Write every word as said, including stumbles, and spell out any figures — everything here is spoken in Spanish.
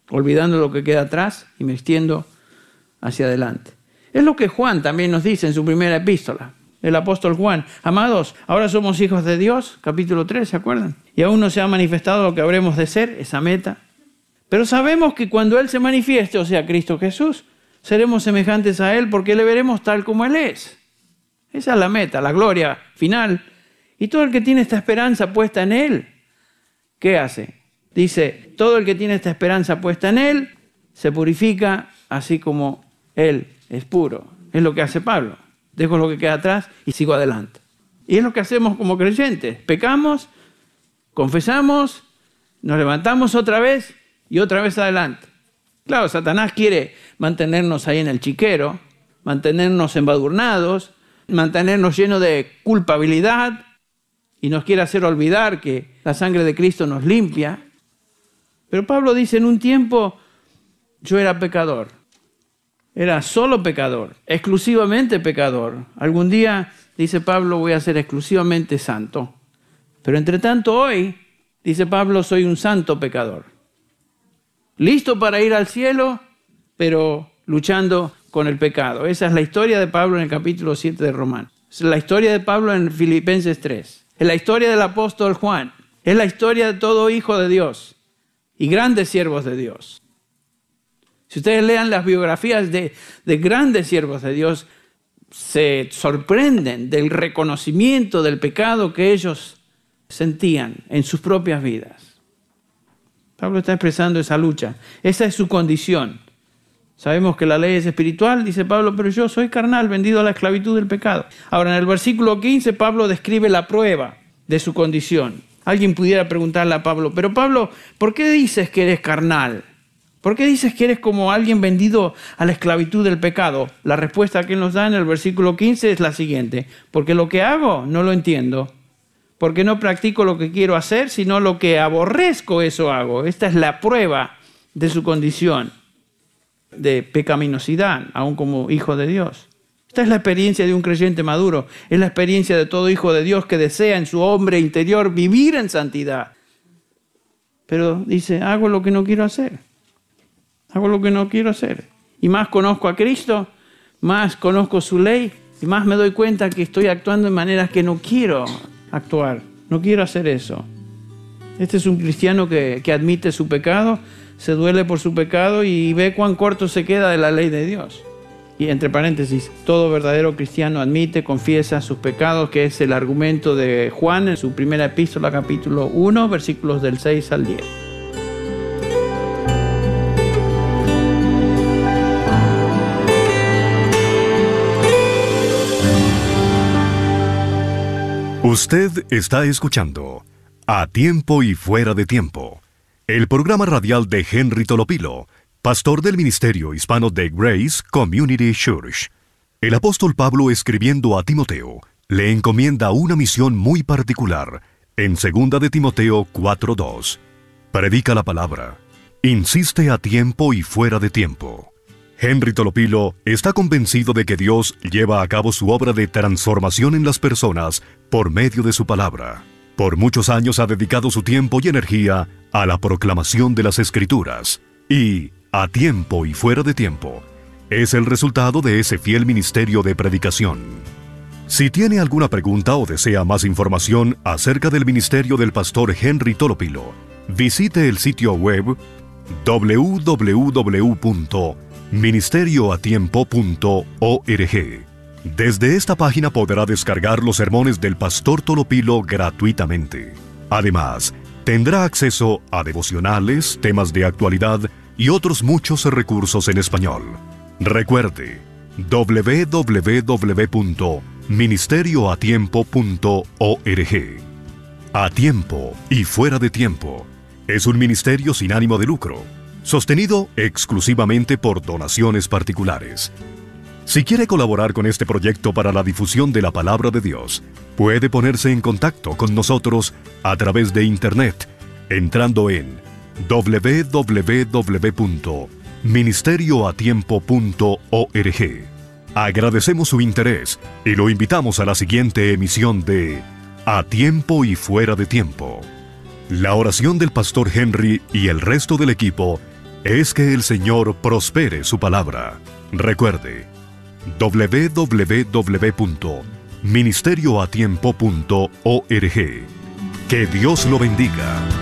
olvidando lo que queda atrás y me extiendo hacia adelante. Es lo que Juan también nos dice en su primera epístola. El apóstol Juan: amados, ahora somos hijos de Dios, capítulo tres, ¿se acuerdan? Y aún no se ha manifestado lo que habremos de ser, esa meta. Pero sabemos que cuando Él se manifieste, o sea, Cristo Jesús, seremos semejantes a Él porque le veremos tal como Él es. Esa es la meta, la gloria final. Y todo el que tiene esta esperanza puesta en Él, ¿qué hace? Dice, todo el que tiene esta esperanza puesta en Él, se purifica así como Él es puro. Es lo que hace Pablo. Dejo lo que queda atrás y sigo adelante. Y es lo que hacemos como creyentes. Pecamos, confesamos, nos levantamos otra vez y otra vez adelante. Claro, Satanás quiere mantenernos ahí en el chiquero, mantenernos embadurnados, mantenernos llenos de culpabilidad y nos quiere hacer olvidar que la sangre de Cristo nos limpia. Pero Pablo dice, en un tiempo yo era pecador. Era solo pecador, exclusivamente pecador. Algún día, dice Pablo, voy a ser exclusivamente santo. Pero entre tanto hoy, dice Pablo, soy un santo pecador. Listo para ir al cielo, pero luchando con el pecado. Esa es la historia de Pablo en el capítulo siete de Romanos. Es la historia de Pablo en Filipenses tres. Es la historia del apóstol Juan. Es la historia de todo hijo de Dios y grandes siervos de Dios. Si ustedes lean las biografías de, de grandes siervos de Dios, se sorprenden del reconocimiento del pecado que ellos sentían en sus propias vidas. Pablo está expresando esa lucha. Esa es su condición. Sabemos que la ley es espiritual, dice Pablo, pero yo soy carnal, vendido a la esclavitud del pecado. Ahora, en el versículo quince, Pablo describe la prueba de su condición. Alguien pudiera preguntarle a Pablo, pero Pablo, ¿por qué dices que eres carnal? ¿Por qué dices que eres como alguien vendido a la esclavitud del pecado? La respuesta que él nos da en el versículo quince es la siguiente: porque lo que hago no lo entiendo, porque no practico lo que quiero hacer, sino lo que aborrezco, eso hago. Esta es la prueba de su condición de pecaminosidad, aún como hijo de Dios. Esta es la experiencia de un creyente maduro, es la experiencia de todo hijo de Dios que desea en su hombre interior vivir en santidad. Pero dice, hago lo que no quiero hacer. Hago lo que no quiero hacer. Y más conozco a Cristo, más conozco su ley, y más me doy cuenta que estoy actuando en maneras que no quiero actuar. No quiero hacer eso. Este es un cristiano que, que admite su pecado, se duele por su pecado y ve cuán corto se queda de la ley de Dios. Y entre paréntesis, todo verdadero cristiano admite, confiesa sus pecados, que es el argumento de Juan en su primera epístola, capítulo uno, versículos del seis al diez. Usted está escuchando A Tiempo y Fuera de Tiempo, el programa radial de Henry Tolopilo, pastor del Ministerio Hispano de Grace Community Church. El apóstol Pablo, escribiendo a Timoteo, le encomienda una misión muy particular en segunda de Timoteo cuatro dos. Predica la palabra, insiste a tiempo y fuera de tiempo. Henry Tolopilo está convencido de que Dios lleva a cabo su obra de transformación en las personas por medio de su palabra. Por muchos años ha dedicado su tiempo y energía a la proclamación de las Escrituras. Y, a tiempo y fuera de tiempo, es el resultado de ese fiel ministerio de predicación. Si tiene alguna pregunta o desea más información acerca del ministerio del pastor Henry Tolopilo, visite el sitio web doble u doble u doble u punto ministerio a tiempo punto org. Desde esta página podrá descargar los sermones del pastor Tolopilo gratuitamente. Además, tendrá acceso a devocionales, temas de actualidad y otros muchos recursos en español. Recuerde, doble u doble u doble u punto ministerio a tiempo punto org. A Tiempo y Fuera de Tiempo es un ministerio sin ánimo de lucro, sostenido exclusivamente por donaciones particulares. Si quiere colaborar con este proyecto para la difusión de la palabra de Dios, puede ponerse en contacto con nosotros a través de Internet, entrando en doble u doble u doble u punto ministerio a tiempo punto org. Agradecemos su interés y lo invitamos a la siguiente emisión de A Tiempo y Fuera de Tiempo. La oración del pastor Henry y el resto del equipo es que el Señor prospere su palabra. Recuerde, doble u doble u doble u punto ministerio a tiempo punto org. Que Dios lo bendiga.